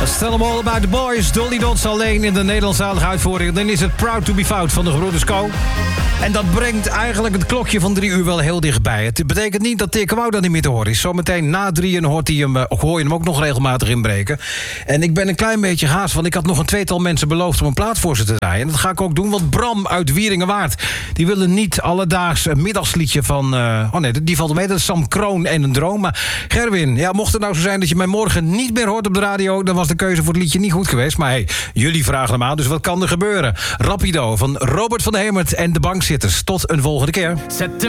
Stel hem all about the boys. Dolly Dots alleen in de Nederlandstalige uitvoering. Dan is het Proud to be Fout van de gebroeders Co. En dat brengt eigenlijk het klokje van 3 uur wel heel dichtbij. Het betekent niet dat Dirk Wouw dan niet meer te horen is. Zometeen na 3 hoor je hem ook nog regelmatig inbreken. En ik ben een klein beetje haast, want ik had nog een tweetal mensen beloofd om een plaat voor ze te draaien. En dat ga ik ook doen, want Bram uit Wieringenwaard, die wil een niet alledaags middagsliedje van... die valt mee, dat is Sam Kroon en een droom. Maar Gerwin, ja, mocht het nou zo zijn dat je mij morgen niet meer hoort op de radio, dan was de keuze voor het liedje niet goed geweest. Maar hey, jullie vragen hem aan, dus wat kan er gebeuren? Rapido van Robert van der Hemert en de Bankzitters. Tot een volgende keer. Zet